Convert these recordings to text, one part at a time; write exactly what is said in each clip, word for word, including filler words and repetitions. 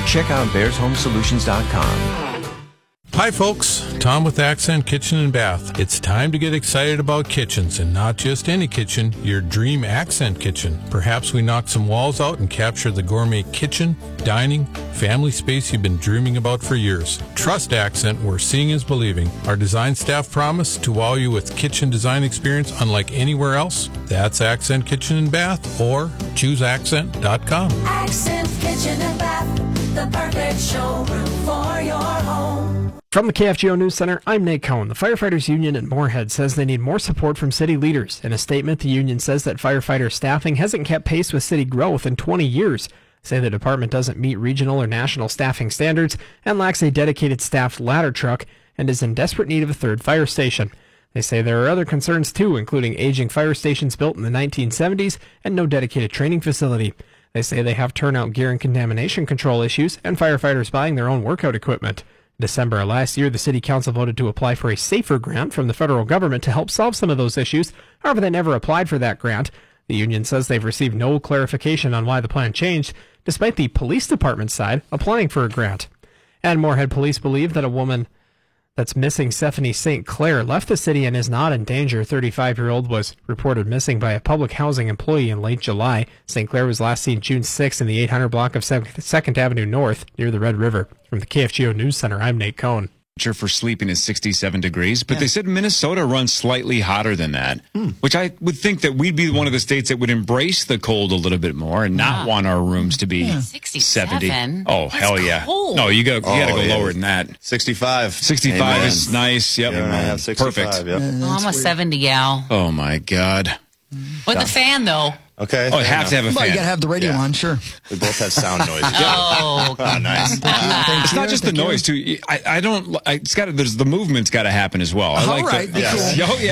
Check out bears home solutions dot com. Hi folks, Tom with Accent Kitchen and Bath. It's time to get excited about kitchens, and not just any kitchen, your dream Accent kitchen. Perhaps we knock some walls out and capture the gourmet kitchen, dining, family space you've been dreaming about for years. Trust Accent, where seeing is believing. Our design staff promise to wow you with kitchen design experience unlike anywhere else. That's Accent Kitchen and Bath, or choose accent dot com. Accent Kitchen and Bath, the perfect showroom for your home. From the K F G O News Center, I'm Nate Cohn. The Firefighters Union at Moorhead says they need more support from city leaders. In a statement, the union says that firefighter staffing hasn't kept pace with city growth in twenty years. They say the department doesn't meet regional or national staffing standards and lacks a dedicated staffed ladder truck and is in desperate need of a third fire station. They say there are other concerns too, including aging fire stations built in the nineteen seventies and no dedicated training facility. They say they have turnout gear and contamination control issues and firefighters buying their own workout equipment. December last year, the City Council voted to apply for a SAFER grant from the federal government to help solve some of those issues. However, they never applied for that grant. The union says they've received no clarification on why the plan changed, despite the police department side applying for a grant. And Moorhead police believe that a woman that's missing, Stephanie Saint Clair, left the city and is not in danger. thirty-five-year-old was reported missing by a public housing employee in late July. Saint Clair was last seen June sixth in the eight hundred block of second Avenue North near the Red River. From the K F G O News Center, I'm Nate Cohn. For sleeping is sixty-seven degrees, but Yeah. they said Minnesota runs slightly hotter than that, Hmm. which I would think that we'd be one of the states that would embrace the cold a little bit more and not Yeah. want our rooms to be sixty-seven. seventy. Oh, That's hell yeah. cold. No, you got you got to Oh, go yeah. lower than that. sixty-five. sixty-five Amen. is nice. Yep. Yeah, I have sixty-five. Perfect. Yep. Oh, I'm a seventy gal. Oh my God. With the fan, though. Okay. Oh, I have to have a Well, you fan. gotta have the radio Yeah. on, sure. We both have sound noises. Oh, Oh, nice. It's not just the noise too. I, I don't. I, it's got to. There's the movement's got to happen as well. I All like right, the. be cool. Oh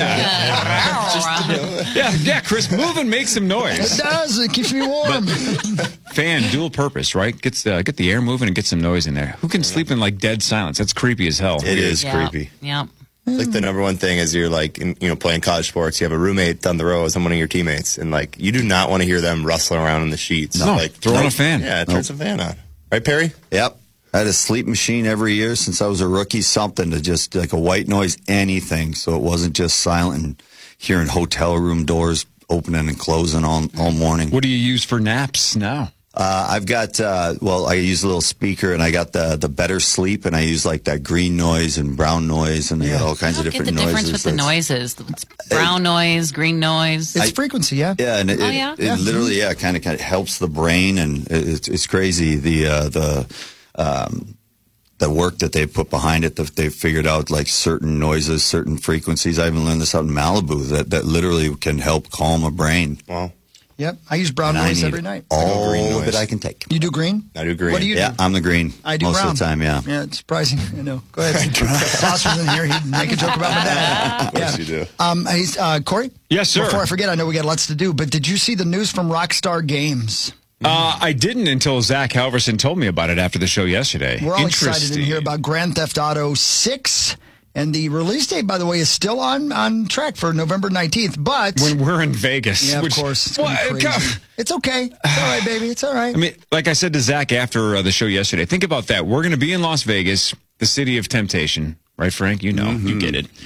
yeah. Yeah, yeah. Chris, move and make some It noise. does. It keeps me warm. Fan, dual purpose, right? Gets uh, get the air moving and get some noise in there. Who can sleep in like dead silence? That's creepy as hell. It is yeah. creepy. Yep. It's like the number one thing is you're like, in, you know, playing college sports. You have a roommate down the row as one of your teammates, and like you do not want to hear them rustling around in the sheets. No, like throw on a fan. Yeah, turn some fan on. Right, Perry? Yep. I had a sleep machine every year since I was a rookie, something to just like a white noise, anything. So it wasn't just silent and hearing hotel room doors opening and closing all, all morning. What do you use for naps now? Uh, I've got, uh, well, I use a little speaker and I got the, the Better Sleep and I use like that green noise and brown noise and I got all kinds I of don't get different the noises. difference with the That's- noises. It's brown noise, green noise. It's frequency, yeah. Yeah, and it, Oh, it- yeah? it Yeah. literally, yeah, kind of kind of helps the brain, and it, it's it's crazy the uh, the um, the work that they put behind it. That they've figured out like certain noises, certain frequencies. I even learned this out in Malibu that that literally can help calm a brain. Well, Yep. I use brown And I noise need every night. all green noise. that I can take. You do green? I do green. What do you Yeah, do? I'm the green. I do most brown. of the time. Yeah. Yeah, it's surprising. I know. Go ahead. Foster's in here. He'd make a joke about my dad. Of course Yeah. you do. Um, hey, uh, Corey? Yes, sir. Before I forget, I know we got lots to do, but did you see the news from Rockstar Games? Uh, I didn't until Zach Halverson told me about it after the show yesterday. We're all excited Interesting. to hear about Grand Theft Auto six. And the release date, by the way, is still on, on track for November nineteenth. But when we're in Vegas. yeah, of which- course, it's, gonna be What? crazy. It's okay. It's all right, baby. It's all right. I mean, like I said to Zach after uh, the show yesterday, think about that. We're going to be in Las Vegas, the city of temptation. Right, Frank? You know, Mm-hmm. you get it.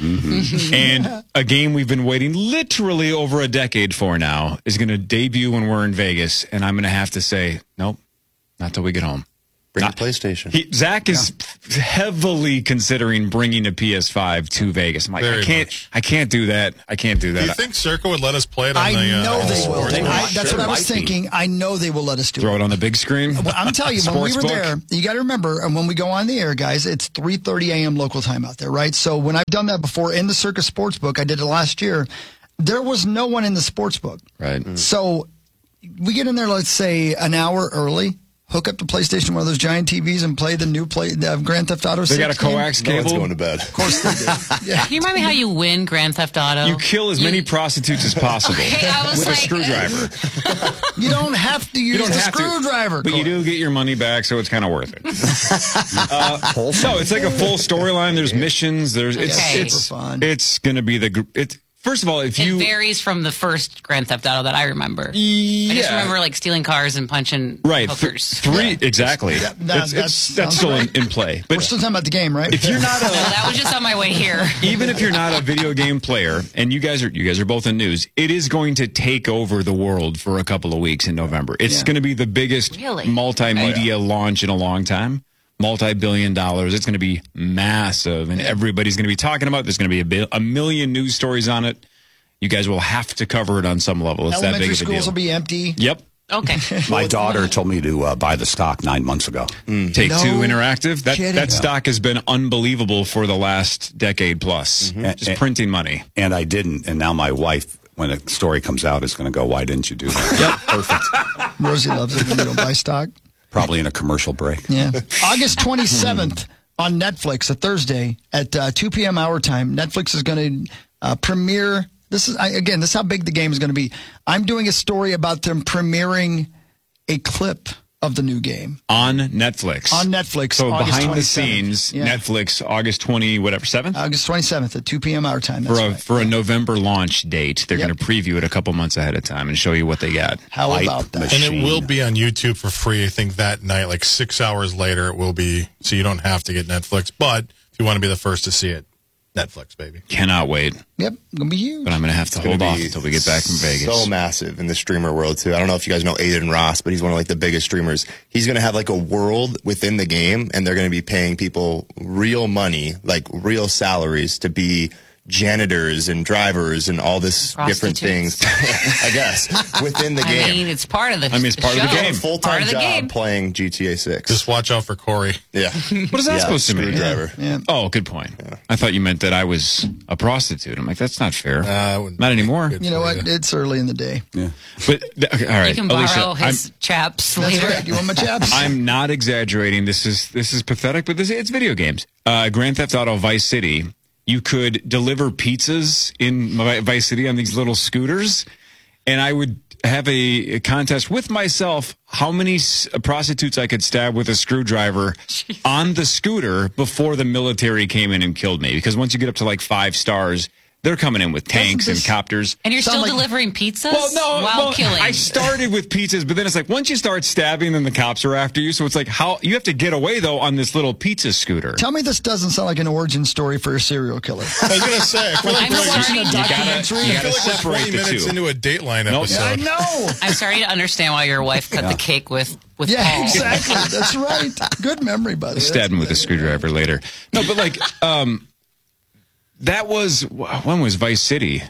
And a game we've been waiting literally over a decade for now is going to debut when we're in Vegas. And I'm going to have to say, nope, not till we get home. Bring Not- the PlayStation. He, Zach is heavily considering bringing a P S five to Vegas. I'm like, Very I can't, much. I can't do that. I can't do that. Do you think Circa would let us play it on I the uh, know on the they will. sports They- book? I- that's Sure, what I was might be. thinking. I know they will let us do Throw it. it on the big screen? Well, I'm telling you, when we were Sportsbook? there, you got to remember, and when we go on the air, guys, it's three thirty a.m. local time out there, right? So when I've done that before in the Circus Sportsbook, I did it last year, there was no one in the sportsbook. Right. So we get in there, let's say, an hour early, hook up the PlayStation, one of those giant T Vs, and play the new play, the Grand Theft Auto They six got a game. coax No one's cable. going to bed. Of course they do. Yeah. Can you remind me how you win Grand Theft Auto? You kill as many prostitutes as possible Okay, I was with like- a screwdriver. You don't have to use You don't the have to, screwdriver. but you Corey. do get your money back, so it's kind of worth it. uh, no, it's like a full storyline. There's missions. There's it's Okay. it's Super fun. it's gonna be the gr- it's first of all, if It you varies from the first Grand Theft Auto that I remember. yeah, I just remember like stealing cars and punching right th- hookers. three exactly. Yeah, that- it's, that's- it's, sounds that's still in, right. in play. But We're still talking about the game, right? if you're not No, a that was just on my way here. even if you're not a video game player, and you guys are you guys are both in news, it is going to take over the world for a couple of weeks in November. It's Yeah. going to be the biggest Really? multimedia launch in a long time. Multi-billion dollars. It's going to be massive, and everybody's going to be talking about it. There's going to be a, bi- a million news stories on it. You guys will have to cover it on some level. It's that big Elementary of a schools deal. will be empty. Yep. Okay. My daughter told me to uh, buy the stock nine months ago. Take No Two Interactive. That kidding. that Yeah. stock has been unbelievable for the last decade plus. Just And- printing money. And I didn't. And now my wife, when a story comes out, is going to go, why didn't you do that? Yep. Perfect. Rosie loves it when you don't buy stock. Probably in a commercial break. Yeah. August twenty-seventh on Netflix, a Thursday at uh, two p.m. our time. Netflix is going to uh, premiere. This is, I, again, this is how big the game is going to be. I'm doing a story about them premiering a clip of the new game On Netflix. on Netflix. So August behind the twenty-seventh. scenes, Yeah. Netflix, August twentieth, whatever, seventh? August twenty-seventh at two p.m. our time. That's for a, right. for a November launch date. They're Yep. going to preview it a couple months ahead of time and show you what they got. How Hype about that? machine. And it will be on YouTube for free, I think, that night. Like six hours later, it will be. So you don't have to get Netflix. But if you want to be the first to see it, Netflix, baby. Cannot wait. Yep, gonna be huge. But I'm going to have to It's gonna hold off be until we get back from Vegas. So massive in the streamer world too. I don't know if you guys know Aiden Ross, but he's one of like the biggest streamers. He's going to have like a world within the game, and they're going to be paying people real money, like real salaries, to be janitors and drivers and all this different things. I guess within the I game. mean, it's part of the I mean, it's part of the show. game. Full Part time of the job game. playing G T A six. Just watch out for Corey. Yeah. What is that Yeah, supposed to mean? screwdriver. Yeah. Oh, good point. I thought you meant that I was a prostitute. I'm like, that's not fair. I wouldn't- not anymore. You know what? It's early in the day. Yeah. But okay, all right, You can Alicia, borrow I'm, his chaps That's later. right. You want my chaps? I'm not exaggerating. This is this is pathetic, but this it's video games. Uh, Grand Theft Auto Vice City. You could deliver pizzas in Vi- Vice City on these little scooters, and I would have a, a contest with myself how many s- prostitutes I could stab with a screwdriver on the scooter before the military came in and killed me. Because once you get up to like five stars, they're coming in with tanks Doesn't and this- copters. And you're Sound still like- delivering pizzas Well, no, while well, killing. I started with pizzas, but then it's like once you start stabbing, then the cops are after you. So it's like how you have to get away though on this little pizza scooter. Tell me this doesn't sound like an origin story for a serial killer. I was going to say, I feel like I'm we're like, starting- a documentary. You I gotta feel like we're separate twenty the minutes two. into a Dateline Nope. episode. I know. I'm starting to understand why your wife cut the cake with with Yeah, Paul. exactly. That's right. Good memory, buddy. Stab him with a screwdriver later. No, but like, um, that was when was Vice City?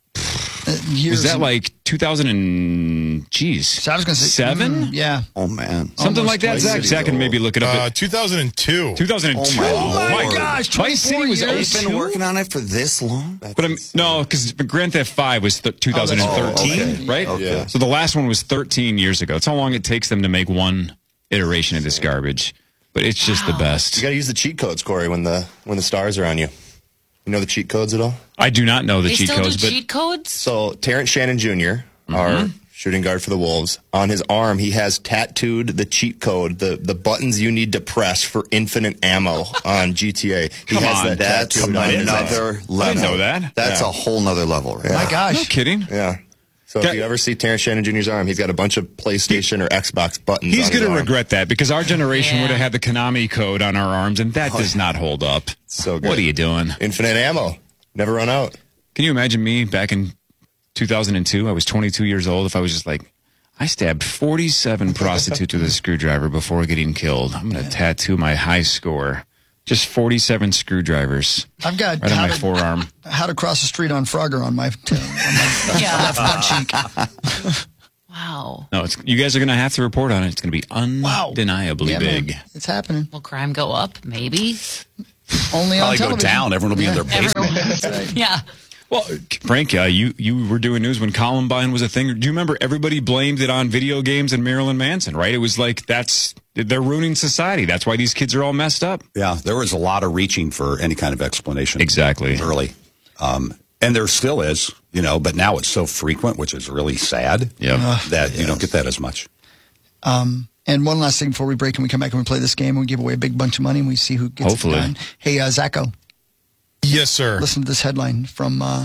Was that like two thousand and geez? So I was going to say seven, mm, yeah. Oh man. something almost like that. twice Zach, City Zach can maybe look it up. Uh, two thousand two. two thousand two. Oh my Lord. gosh, Vice City was twenty-four oh years. You've been working on it for this long? But I'm no, because Grand Theft Five was th- two thousand thirteen, Oh, okay. right? Okay. So the last one was thirteen years ago. It's how long it takes them to make one iteration of this garbage. But it's just the You best. got to use the cheat codes, Corey, when the when the stars are on you. You know the cheat codes at all? I do not know the They cheat still codes, do but cheat codes? So Terrence Shannon Junior, our shooting guard for the Wolves, on his arm he has tattooed the cheat code, the the buttons you need to press for infinite ammo on G T A. He Come has on, that That's tattooed on his arm. another level. I didn't know that. That's Yeah. a whole nother level, right? My no gosh. kidding. Yeah. So Got- if you ever see Terrence Shannon Junior's arm, he's got a bunch of PlayStation or Xbox buttons. He's on his going to arm. regret that because our generation Yeah. would have had the Konami code on our arms, and that does not hold up. So good. What are you doing? Infinite ammo, never run out. Can you imagine me back in two thousand two? I was twenty-two years old. If I was just like, I stabbed forty-seven prostitutes with a screwdriver before getting killed. I'm going to tattoo my high score. Just forty-seven screwdrivers I've got right on how my to, forearm. how to cross the street on Frogger on my, t- on my Yeah. left butt cheek. Wow. No, it's you guys are going to have to report on it. It's going to be Wow. undeniably Yeah, man. big. It's happening. Will crime go up? Maybe. Only on Probably go television. down. Everyone will be in their Yeah. basement. That's right. Yeah. Well, Frank, uh, you you were doing news when Columbine was a thing. Do you remember everybody blamed it on video games and Marilyn Manson, right? It was like that's they're ruining society. That's why these kids are all messed up. Yeah, there was a lot of reaching for any kind of explanation. Exactly. Early. Um, and there still is, you know, but now it's so frequent, which is really sad Yeah. that you don't get that as much. Um, and one last thing before we break and we come back and we play this game and we give away a big bunch of money and we see who gets Hopefully. it done. Hey, uh, Zacho, Yes, sir. listen to this headline from uh,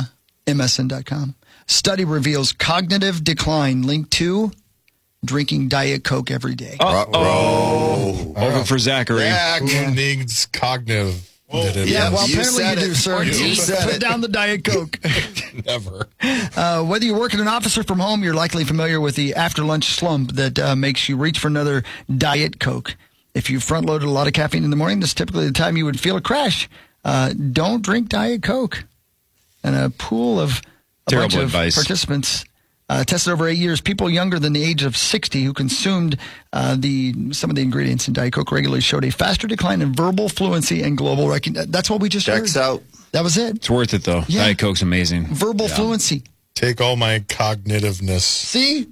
M S N dot com. Study reveals cognitive decline linked to drinking Diet Coke every day. Oh, over for Zachary. Who needs cognitive? Yeah, well, You apparently you said do, it. sir. You said Put it. down the Diet Coke. Never. Uh, whether you work at an office or from home, you're likely familiar with the after-lunch slump that uh, makes you reach for another Diet Coke. If you front-loaded a lot of caffeine in the morning, that's typically the time you would feel a crash. Uh, don't drink Diet Coke. And a pool of a Terrible bunch of advice. participants uh, tested over eight years, people younger than the age of sixty who consumed uh, the some of the ingredients in Diet Coke regularly showed a faster decline in verbal fluency and global recognition. That's what we just Checks heard. out. That was it. It's worth it, though. Yeah. Diet Coke's amazing. Verbal fluency. Take all my cognitiveness. See?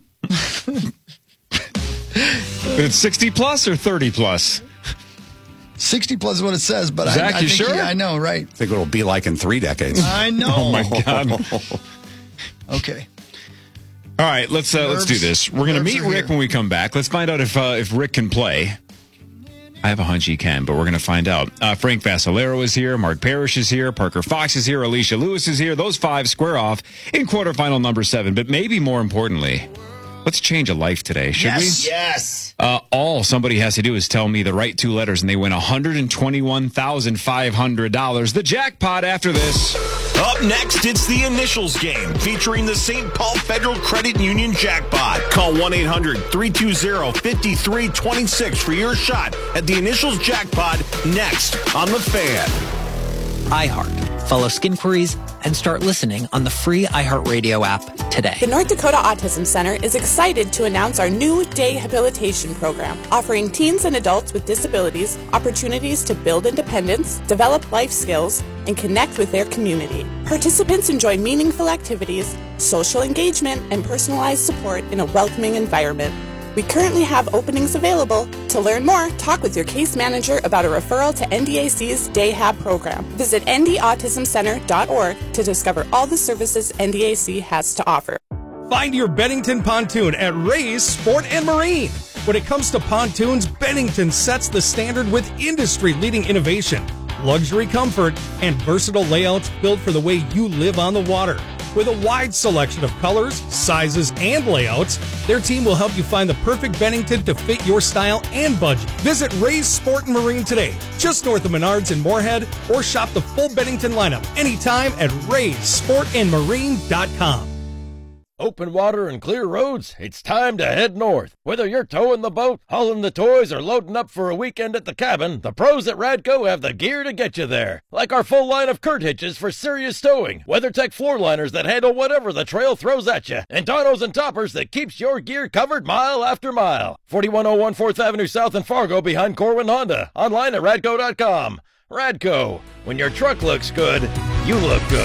But it's sixty plus or thirty plus? sixty plus is what it says, but Zach, I, I you think sure? I know, right? I think it'll be like in three decades. I know. Oh, my God. Okay. All right, let's uh, let's do Nerves- this. We're going to nerves meet are Rick here. when we come back. Let's find out if uh, if Rick can play. I have a hunch he can, but we're going to find out. Uh, Frank Vassalero is here. Mark Parrish is here. Parker Fox is here. Alicia Lewis is here. Those five square off in quarterfinal number seven. But maybe more importantly, let's change a life today, should Yes. we? Yes. Uh, all somebody has to do is tell me the right two letters, and they win one hundred twenty-one thousand five hundred dollars. The jackpot after this. Up next, it's the Initials game featuring the Saint Paul Federal Credit Union Jackpot. Call one eight hundred three two zero five three two six for your shot at the Initials Jackpot next on The Fan. iHeart. Follow Skinqueries and start listening on the free iHeartRadio app today. The North Dakota Autism Center is excited to announce our new Dayhabilitation program, offering teens and adults with disabilities opportunities to build independence, develop life skills, and connect with their community. Participants enjoy meaningful activities, social engagement, and personalized support in a welcoming environment. We currently have openings available. To learn more, talk with your case manager about a referral to N D A C's Dayhab program. Visit n d autism center dot org to discover all the services N D A C has to offer. Find your Bennington pontoon at Ray's Sport and Marine. When it comes to pontoons, Bennington sets the standard with industry-leading innovation, luxury comfort, and versatile layouts built for the way you live on the water. With a wide selection of colors, sizes, and layouts, their team will help you find the perfect Bennington to fit your style and budget. Visit Ray's Sport and Marine today, just north of Menards in Moorhead, or shop the full Bennington lineup anytime at rays sport and marine dot com. Open water and clear roads, it's time to head north. Whether you're towing the boat, hauling the toys, or loading up for a weekend at the cabin, the pros at Radco have the gear to get you there. Like our full line of Kurt hitches for serious towing, WeatherTech floor liners that handle whatever the trail throws at you, and tonneaus and toppers that keeps your gear covered mile after mile. forty-one oh one fourth Avenue South in Fargo behind Corwin Honda. Online at radco dot com. Radco, when your truck looks good, you look good.